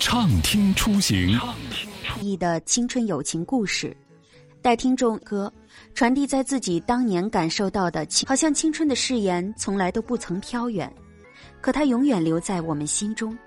畅听出行， 意的青春友情故事，带听众歌传递在自己当年感受到的好像青春的誓言从来都不曾飘远，可它永远留在我们心中。